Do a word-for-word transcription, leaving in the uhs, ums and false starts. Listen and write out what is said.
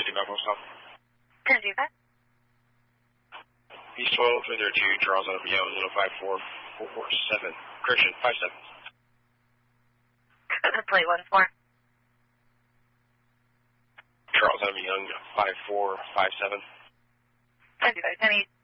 do Buffalo Stop. Can do that. East twelve, three zero two, Charles out of Yale, zero five four four four seven. Correction, five seven. Plate one four. Charles out of Young, five four five seven. Can do that. Ten eight.